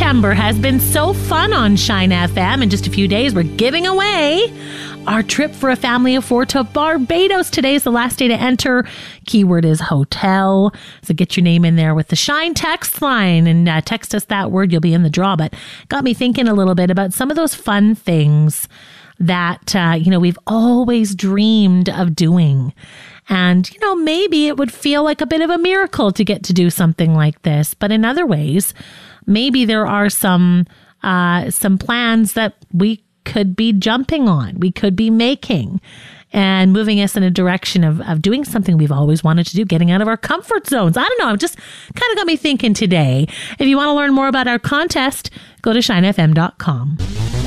September has been so fun on Shine FM. In just a few days, we're giving away our trip for a family of 4 to Barbados. Today is the last day to enter. Keyword is hotel. So get your name in there with the Shine text line and text us that word. You'll be in the draw. But got me thinking a little bit about some of those fun things that, we've always dreamed of doing. And, maybe it would feel like a bit of a miracle to get to do something like this. But in other ways, maybe there are some plans that we could be jumping on, we could be making and moving us in a direction of doing something we've always wanted to do, getting out of our comfort zones. I don't know. It just kind of got me thinking today. If you want to learn more about our contest, go to shinefm.com.